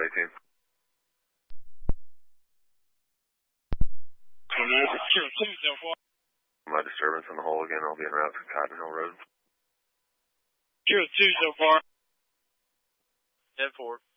18. My disturbance in the hole again. I'll be en route to Cotton Hill Road. 02 so far. 10-4.